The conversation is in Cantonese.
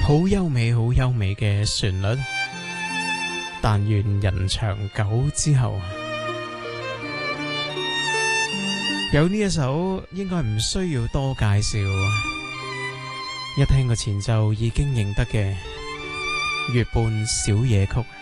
好優美好優美嘅旋律，但願人長久之後，有呢一首應該唔需要多介紹，一聽個前奏已經認得嘅《月半小夜曲》。